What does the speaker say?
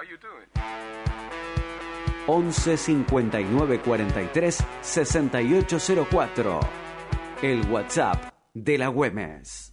11 59 43 6804. El WhatsApp de la Güemes.